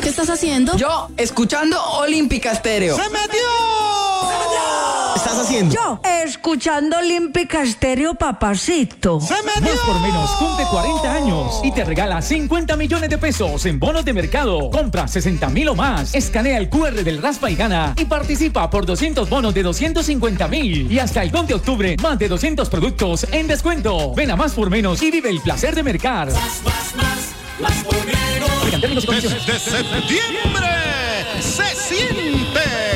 estás haciendo? Yo, escuchando Olímpica Estéreo. ¡Se metió! ¿Estás haciendo? Yo, escuchando Olímpica Estéreo, papacito. ¡Se metió! Más por menos cumple 40 años y te regala 50 millones de pesos en bonos de mercado. Compra 60,000 o más. Escanea el QR del Raspa y Gana y participa por 200 bonos de 250,000. Y hasta el 2 de octubre, más de 200 productos en descuento. Ven a Más por Menos y vive el placer de mercar. Más por menos. Desde septiembre se siente